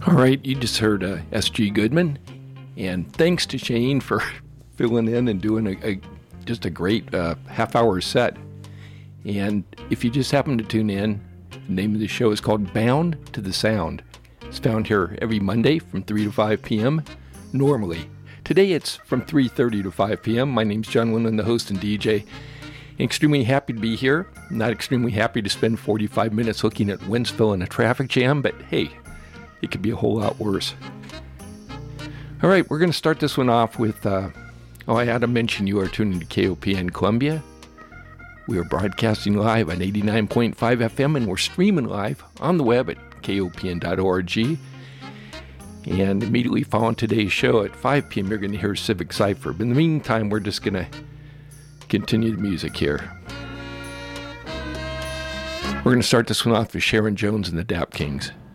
All right, you just heard S.G. Goodman, and thanks to Shane for filling in and doing just a great half-hour set. And if you just happen to tune in, the name of the show is called Bound to the Sound. It's found here every Monday from 3 to 5 p.m. normally. Today it's from 3:30 to 5 p.m. My name's John Winland, the host and DJ. Extremely happy to be here. Not extremely happy to spend 45 minutes looking at Wentzville in a traffic jam, but hey, it could be a whole lot worse. All right, we're going to start this one off with, I had to mention you are tuning to KOPN Columbia. We are broadcasting live on 89.5 FM, and we're streaming live on the web at kopn.org. And immediately following today's show at 5 p.m., you're going to hear Civic Cypher. But in the meantime, we're just going to continue the music here. We're going to start this one off with Sharon Jones and the Dap Kings.